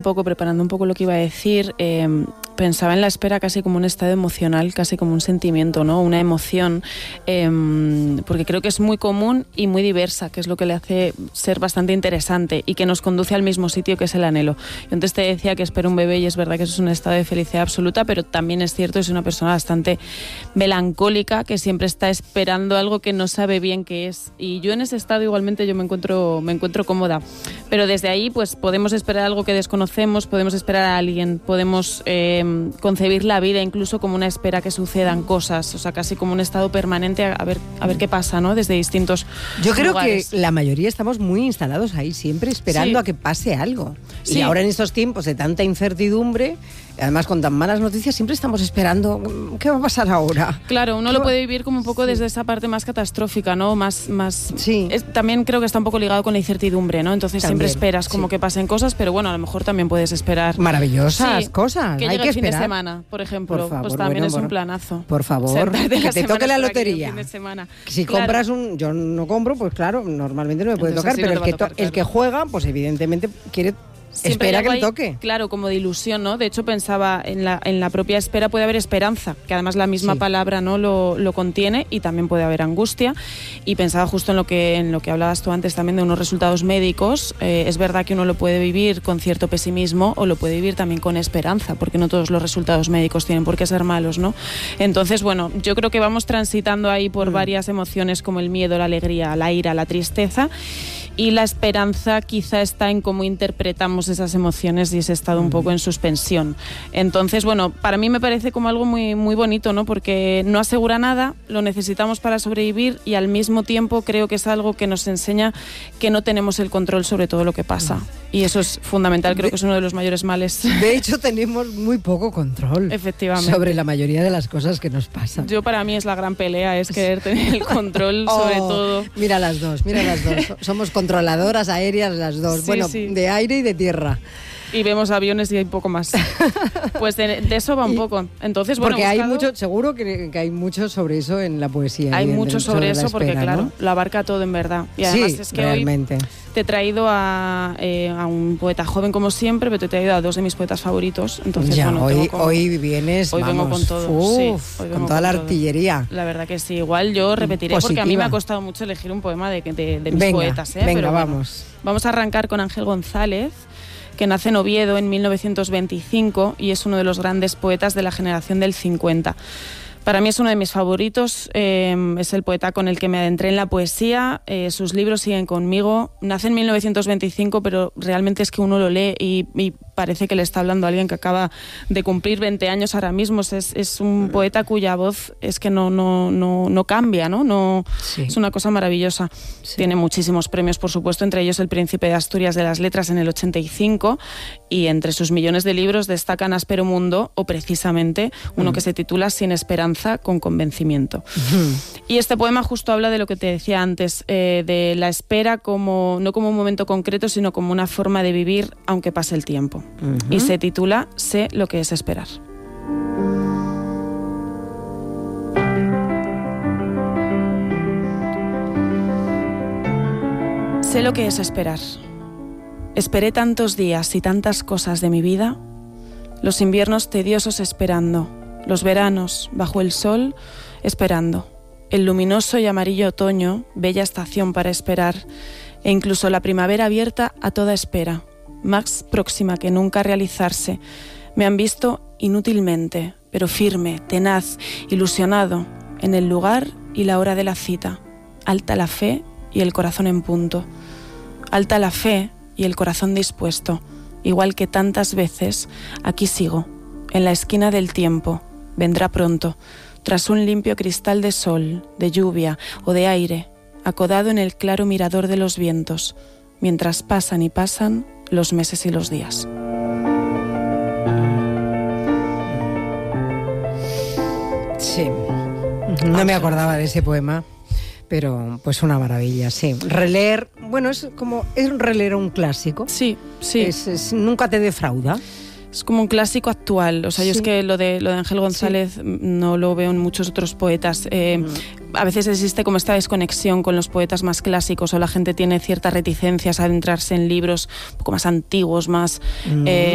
poco, preparando un poco lo que iba a decir, pensaba en la espera casi como un estado emocional, casi como un sentimiento, ¿no? Una emoción, porque creo que es muy común y muy diversa, que es lo que le hace ser bastante interesante y que nos conduce al mismo sitio, que es el anhelo. Yo antes te decía que espero un bebé y es verdad que eso es un estado de felicidad absoluta, pero también es cierto, es una persona bastante melancólica que siempre está esperando algo que no sabe bien qué es. Y yo en ese estado igualmente yo me encuentro cómoda. Pero desde ahí pues podemos esperar algo que desconocemos, podemos esperar a alguien, podemos concebir la vida incluso como una espera que sucedan cosas, o sea, casi como un estado permanente a ver qué pasa, ¿no? Desde distintos Yo creo lugares. que la mayoría estamos muy instalados ahí, siempre esperando a que pase algo. Sí. Y ahora en estos tiempos de tanta incertidumbre, además con tan malas noticias, siempre estamos esperando qué va a pasar ahora. Claro, uno lo puede vivir como un poco desde esa parte más catastrófica, ¿no? Más Sí. También creo que está un poco ligado con la incertidumbre, ¿no? Entonces También, siempre esperas como que pasen cosas, pero bueno, a lo mejor también puedes esperar Maravillosas cosas. que Hay llegue que el fin de esperar. semana, por ejemplo. Por favor, pues también bueno, es un planazo. Por favor, Sentarte que las te toque semanas la para que llegue el lotería. fin de semana. Si Claro. compras yo no compro, pues claro, normalmente no me puede Entonces tocar, sí pero no te va a tocar, el que juega, pues evidentemente quiere... Siempre Espera hay que algo le ahí, toque. claro, como de ilusión, ¿no? De hecho, pensaba en la propia espera puede haber esperanza, que además la misma palabra, ¿no? lo contiene, y también puede haber angustia. Y pensaba justo en lo que hablabas tú antes también de unos resultados médicos. Es verdad que uno lo puede vivir con cierto pesimismo o lo puede vivir también con esperanza, porque no todos los resultados médicos tienen por qué ser malos, ¿no? Entonces, bueno, yo creo que vamos transitando ahí por varias emociones como el miedo, la alegría, la ira, la tristeza. Y la esperanza quizá está en cómo interpretamos esas emociones y ese estado un poco en suspensión. Entonces, bueno, para mí me parece como algo muy, muy bonito, ¿no? Porque no asegura nada, lo necesitamos para sobrevivir y al mismo tiempo creo que es algo que nos enseña que no tenemos el control sobre todo lo que pasa. Y eso es fundamental, creo que es uno de los mayores males. De hecho, tenemos muy poco control. Efectivamente. Sobre la mayoría de las cosas que nos pasan. Yo, para mí, es la gran pelea, es querer tener el control sobre todo. Mira las dos. Somos controladoras aéreas las dos. Sí, bueno, sí. de aire y de tierra. Y vemos aviones y hay poco más. Pues de eso va un poco. Entonces, bueno, porque hay mucho, seguro que hay mucho sobre eso en la poesía. Hay mucho sobre eso porque, espera, claro, ¿no? lo abarca todo en verdad. Y además sí, es que realmente. hoy te he traído a un poeta joven como siempre, pero te he traído a dos de mis poetas favoritos. Entonces, ya, bueno, hoy vienes, hoy vengo con todo. Sí, hoy vengo con toda la artillería. La verdad que sí. Igual yo repetiré Positiva. porque a mí me ha costado mucho elegir un poema de mis poetas. Venga, pero bueno, vamos. Vamos a arrancar con Ángel González, que nace en Oviedo en 1925 y es uno de los grandes poetas de la generación del 50. Para mí es uno de mis favoritos, es el poeta con el que me adentré en la poesía, sus libros siguen conmigo. Nace en 1925, pero realmente es que uno lo lee y parece que le está hablando a alguien que acaba de cumplir 20 años ahora mismo. Es un poeta cuya voz es que no cambia, ¿no? Sí. Es una cosa maravillosa. Sí. Tiene muchísimos premios, por supuesto, entre ellos el Príncipe de Asturias de las Letras en el 85, y entre sus millones de libros destacan Áspero Mundo o precisamente uno que se titula Sin Esperanza con convencimiento. Y este poema justo habla de lo que te decía antes, de la espera no como un momento concreto, sino como una forma de vivir aunque pase el tiempo. Y se titula Sé lo que es esperar. Sé lo que es esperar. Esperé tantos días y tantas cosas de mi vida, los inviernos tediosos esperando, los veranos bajo el sol esperando, el luminoso y amarillo otoño, bella estación para esperar, e incluso la primavera abierta a toda espera, más próxima que nunca a realizarse. Me han visto inútilmente, pero firme, tenaz, ilusionado, en el lugar y la hora de la cita. Alta la fe y el corazón en punto. Alta la fe y el corazón dispuesto. Igual que tantas veces, aquí sigo, en la esquina del tiempo. Vendrá pronto, tras un limpio cristal de sol, de lluvia o de aire, acodado en el claro mirador de los vientos, mientras pasan y pasan los meses y los días. Sí, no me acordaba de ese poema, pero pues una maravilla, sí. Releer, bueno, es releer un clásico. Sí, sí. Nunca te defrauda. Es como un clásico actual. O sea, yo es que lo de Ángel González no lo veo en muchos otros poetas. A veces existe como esta desconexión con los poetas más clásicos, o la gente tiene ciertas reticencias a adentrarse en libros un poco más antiguos, más